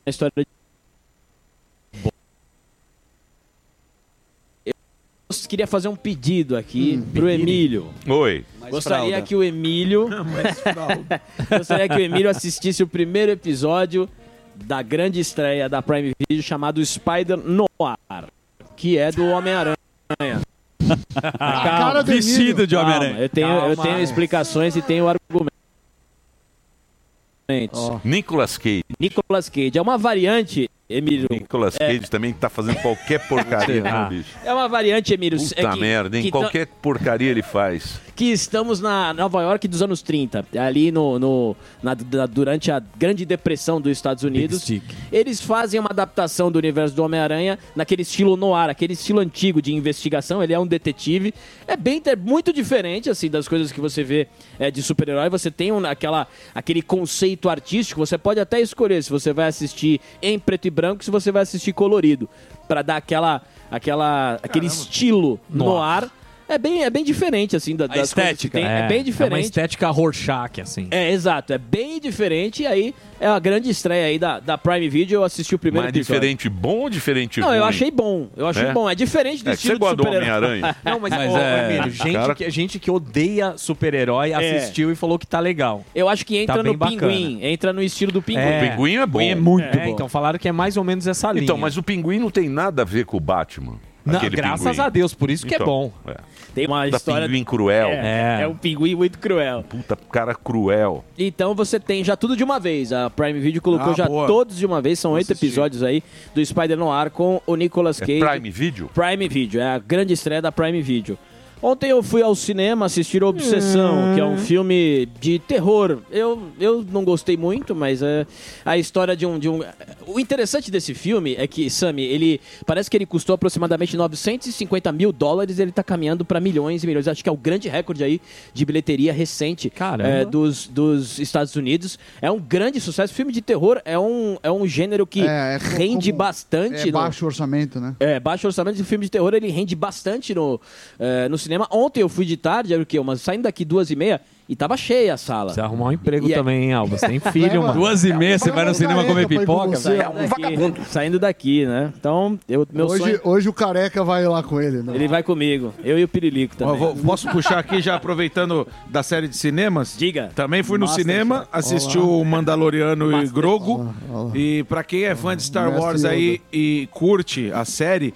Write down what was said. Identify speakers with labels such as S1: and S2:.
S1: história de... Eu queria fazer um pedido aqui pro Emílio.
S2: Oi.
S1: Gostaria que o Emílio... Gostaria que o Emílio assistisse o primeiro episódio da grande estreia da Prime Video chamado Spider Noir, que é do Homem-Aranha.
S3: Cara do vestido de Homem-Aranha.
S1: Eu tenho explicações e tenho argumentos.
S2: Nicolas Cage.
S1: Nicolas Cage. É uma variante, Emílio.
S2: Nicolas Cage também tá fazendo qualquer porcaria, né, bicho?
S1: É uma variante, Emílio.
S2: Puta merda, hein? Qualquer porcaria ele faz.
S1: Que estamos na Nova York dos anos 30, ali durante a Grande Depressão dos Estados Unidos. Eles fazem uma adaptação do universo do Homem-Aranha naquele estilo noir, aquele estilo antigo de investigação. Ele é um detetive. É muito diferente assim das coisas que você vê de super-herói. Você tem aquele conceito artístico. Você pode até escolher se você vai assistir em preto e branco, se você vai assistir colorido, para dar aquele estilo noir. É bem diferente, assim, das
S3: estética.
S1: Coisas que tem. É bem diferente.
S3: É uma estética Rorschach, assim.
S1: Exato. É bem diferente. E aí, é a grande estreia aí da Prime Video. Eu assisti o primeiro episódio.
S2: Mas diferente bom ou diferente ruim?
S1: Não, eu achei bom. Bom. É diferente do estilo
S2: de super-herói. Você gosta do Homem-Aranha?
S3: Não, mas Emílio, gente que odeia super-herói assistiu e falou que tá legal.
S1: Eu acho que entra no Pinguim. Entra no estilo do Pinguim.
S2: O Pinguim é bom.
S3: É muito bom. Então, falaram que é mais ou menos essa linha.
S2: Então, mas o Pinguim não tem nada a ver com o Batman.
S3: Não, graças a Deus, por isso que é bom.
S1: Tem uma história...
S2: Pinguim cruel.
S1: É um pinguim muito cruel.
S2: Puta, cara cruel.
S1: Então você tem já tudo de uma vez. A Prime Video colocou todos de uma vez. São 8 episódios aí do Spider Noir com o Nicolas Cage.
S2: Prime Video?
S1: Prime Video. É a grande estreia da Prime Video. Ontem eu fui ao cinema assistir Obsessão, que é um filme de terror. Eu não gostei muito, mas é a história de um... O interessante desse filme é que, Sammy, ele parece que ele custou aproximadamente $950 mil. Ele tá caminhando para milhões e milhões. Acho que é o grande recorde aí de bilheteria recente dos Estados Unidos. É um grande sucesso. Filme de terror é um gênero que rende bastante.
S4: Baixo orçamento, né?
S1: Baixo orçamento. O filme de terror ele rende bastante no cinema. Ontem eu fui de tarde, era o quê? Saindo daqui 2h30 e tava cheia a sala.
S3: Você arrumar um emprego também, hein, Alba? Você tem filho, mano. 2h30, você vai no cinema comer pipoca?
S1: Saindo daqui, né? Então, meu sonho...
S4: Hoje o Careca vai lá com ele, né?
S1: Ele vai comigo. Eu e o Pirilico também.
S5: Posso puxar aqui, já aproveitando da série de cinemas?
S1: Diga.
S5: Também fui no cinema, assisti o Mandaloriano e Grogu. E pra quem é fã de Star Wars aí e curte a série,